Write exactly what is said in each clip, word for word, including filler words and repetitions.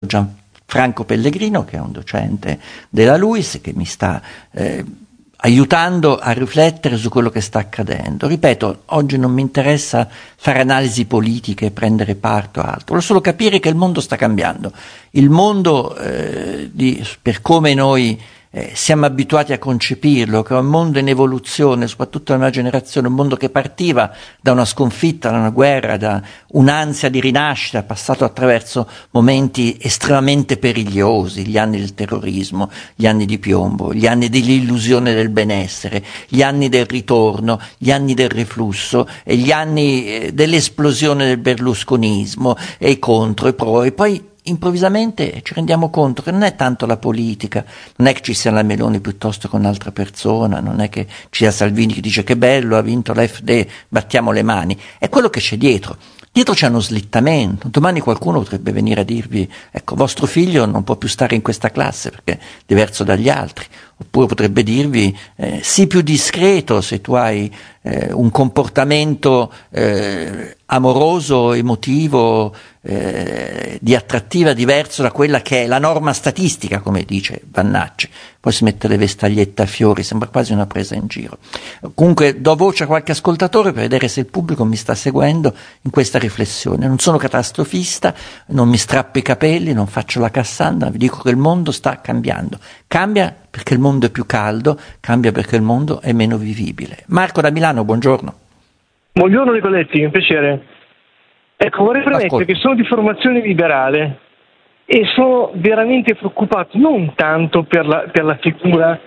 Gianfranco Pellegrino, che è un docente della LUISS, che mi sta eh, aiutando a riflettere su quello che sta accadendo. Ripeto, oggi non mi interessa fare analisi politiche, prendere parte o altro, voglio solo capire che il mondo sta cambiando. Il mondo, eh, di, per come noi eh, siamo abituati a concepirlo, che è un mondo in evoluzione, soprattutto nella mia generazione, un mondo che partiva da una sconfitta, da una guerra, da un'ansia di rinascita, passato attraverso momenti estremamente perigliosi, gli anni del terrorismo, gli anni di piombo, gli anni dell'illusione del benessere, gli anni del ritorno, gli anni del reflusso e gli anni eh, dell'esplosione del berlusconismo e i contro e pro, e poi improvvisamente ci rendiamo conto che non è tanto la politica, non è che ci sia la Meloni piuttosto che un'altra persona, non è che ci sia Salvini che dice che bello, ha vinto l'A F D, battiamo le mani, è quello che c'è dietro. Dietro c'è uno slittamento, domani qualcuno potrebbe venire a dirvi, ecco, vostro figlio non può più stare in questa classe perché è diverso dagli altri, oppure potrebbe dirvi, eh, sii più discreto se tu hai eh, un comportamento eh, amoroso, emotivo, eh, di attrattiva diverso da quella che è la norma statistica, come dice Vannacci. Poi si mette le vestagliette a fiori, sembra quasi una presa in giro. Comunque do voce a qualche ascoltatore per vedere se il pubblico mi sta seguendo in questa riflessione. Non sono catastrofista, non mi strappo i capelli, non faccio la Cassandra, vi dico che il mondo sta cambiando. Cambia perché il mondo è più caldo, cambia perché il mondo è meno vivibile. Marco da Milano, buongiorno. Buongiorno Nicoletti, un piacere. Ecco, vorrei premettere Ascolta. che sono di formazione liberale e sono veramente preoccupato non tanto per la, per la figura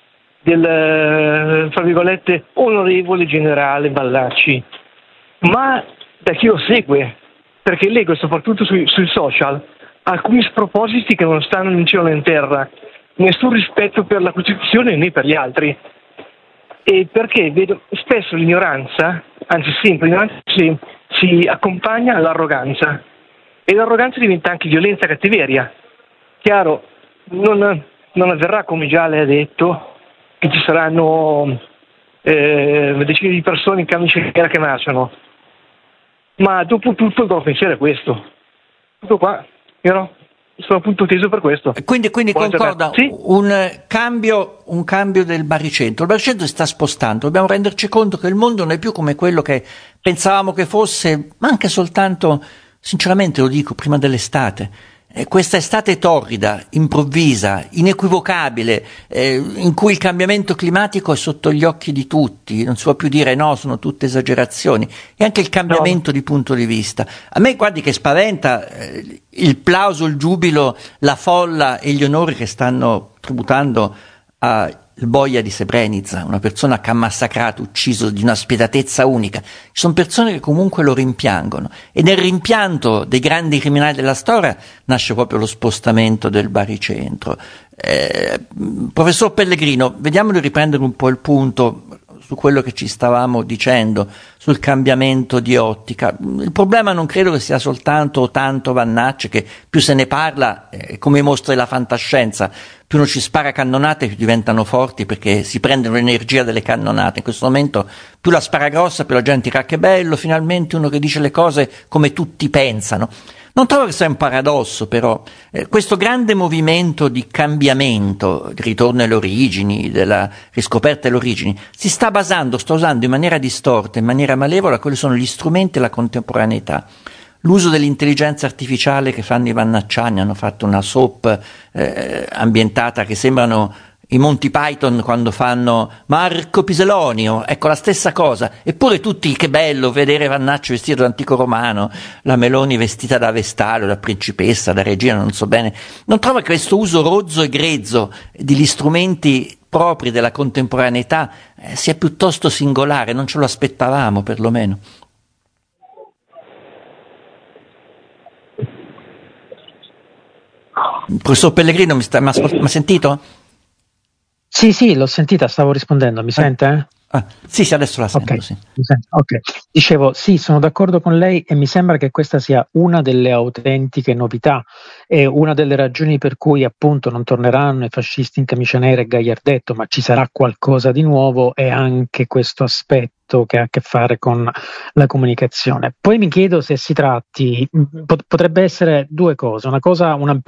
del, fra virgolette, onorevole generale Ballacci, ma da chi lo segue, perché leggo soprattutto sui, sui social alcuni spropositi che non stanno né in cielo né in terra, nessun rispetto per la Costituzione né per gli altri, e perché vedo spesso l'ignoranza, anzi sempre l'ignoranza si, si accompagna all'arroganza, e l'arroganza diventa anche violenza e cattiveria. Chiaro, non, non avverrà, come già lei ha detto, che ci saranno eh, decine di persone in camicia nera che nascono, ma dopo tutto il loro pensiero è questo. Tutto qua, io no? Sono appunto teso per questo. Quindi, quindi concorda sì? un, cambio, un cambio del baricentro. Il baricentro si sta spostando, dobbiamo renderci conto che il mondo non è più come quello che pensavamo che fosse, ma anche soltanto, sinceramente lo dico, prima dell'estate. Eh, questa estate torrida, improvvisa, inequivocabile, eh, in cui il cambiamento climatico è sotto gli occhi di tutti, non si può più dire no, sono tutte esagerazioni, e anche il cambiamento no. di punto di vista. A me guardi che spaventa eh, il plauso, il giubilo, la folla e gli onori che stanno tributando a il boia di Srebrenica, una persona che ha massacrato, ucciso di una spietatezza unica. Ci sono persone che comunque lo rimpiangono, e nel rimpianto dei grandi criminali della storia nasce proprio lo spostamento del baricentro. Eh, professor Pellegrino, vediamo di riprendere un po' il punto su quello che ci stavamo dicendo, sul cambiamento di ottica. Il problema non credo che sia soltanto o tanto Vannacci, che più se ne parla, eh, come mostra la fantascienza, più uno ci spara cannonate più diventano forti perché si prendono l'energia delle cannonate. In questo momento più la spara grossa più la gente dirà che bello, finalmente uno che dice le cose come tutti pensano. Non trovo che sia un paradosso, però, eh, questo grande movimento di cambiamento, di ritorno alle origini, della riscoperta delle origini, si sta basando, sta usando in maniera distorta, in maniera malevola, quelli sono gli strumenti della contemporaneità. L'uso dell'intelligenza artificiale che fanno i vannacciani, hanno fatto una soap eh, ambientata che sembrano i Monty Python quando fanno Marco Piselonio, ecco la stessa cosa. Eppure tutti, che bello vedere Vannacci vestito da antico romano, la Meloni vestita da vestale, da principessa, da regina, non so bene. Non trova che questo uso rozzo e grezzo degli strumenti propri della contemporaneità eh, sia piuttosto singolare? Non ce lo aspettavamo, perlomeno. Il professor Pellegrino mi sta, mi ha sentito? Sì, sì, l'ho sentita, stavo rispondendo, mi eh. sente? Ah, sì, sì, adesso la sento, okay. sì. Ok, dicevo, sì, sono d'accordo con lei e mi sembra che questa sia una delle autentiche novità e una delle ragioni per cui appunto non torneranno i fascisti in camicia nera e gagliardetto, ma ci sarà qualcosa di nuovo, e anche questo aspetto che ha a che fare con la comunicazione. Poi mi chiedo se si tratti, potrebbe essere due cose, una cosa, una